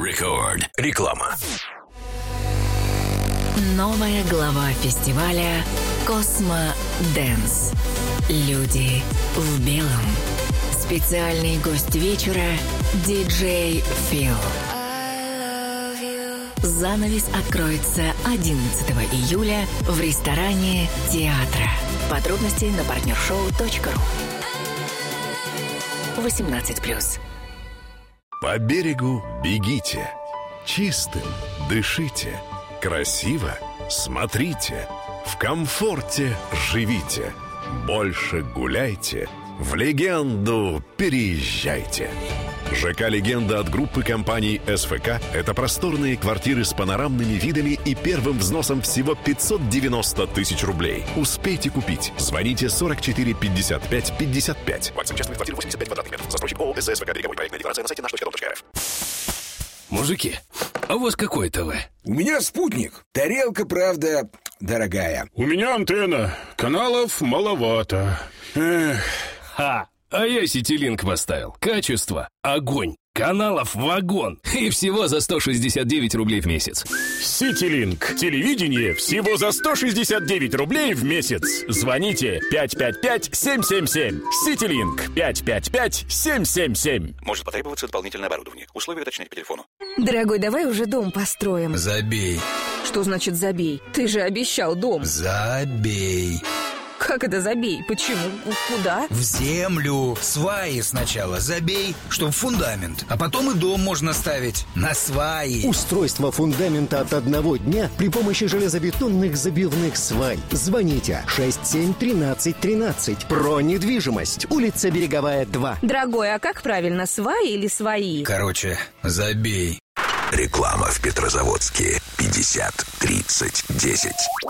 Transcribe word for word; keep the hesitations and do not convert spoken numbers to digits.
Рекорд. Реклама. Новая глава фестиваля «Космо Дэнс». Люди в белом. Специальный гость вечера – диджей Фил. Занавес откроется одиннадцатого июля в ресторане «Театра». Подробности на партнершоу точка ру. восемнадцать плюс. По берегу бегите, чистым дышите, красиво смотрите, в комфорте живите, больше гуляйте, в легенду переезжайте. ЖК «Легенда» от группы компаний эс эф ка – это просторные квартиры с панорамными видами и первым взносом всего пятьсот девяносто тысяч рублей. Успейте купить. Звоните сорок четыре пятьдесят пять пятьдесят пять. Владельцем частной квартиры восемьдесят пять квадратных метров. Застройщик ООО СС ФК «Береговой». Проектная декларация на сайте наш точка ру точка эр эф. Мужики, а у вас какой ТВ? У меня спутник. Тарелка, правда, дорогая. У меня антенна. Каналов маловато. Эх. Ха! А я Ситилинк поставил. Качество – огонь. Каналов – вагон. И всего за сто шестьдесят девять рублей в месяц. Ситилинк. Телевидение всего за сто шестьдесят девять рублей в месяц. Звоните пять пять пять семь семь семь. Ситилинк. пять пять пять семь семь семь. Может потребоваться дополнительное оборудование. Условия уточнять по телефону. Дорогой, давай уже дом построим. Забей. Что значит забей? Ты же обещал дом. Забей. Как это забей? Почему? Куда? В землю. Сваи сначала забей, чтоб фундамент. А потом и дом можно ставить на сваи. Устройство фундамента от одного дня при помощи железобетонных забивных свай. Звоните шесть семь тринадцать тринадцать. Про недвижимость. Улица Береговая, два. Дорогой, а как правильно, сваи или свои? Короче, забей. Реклама в Петрозаводске. пятьдесят тридцать десять.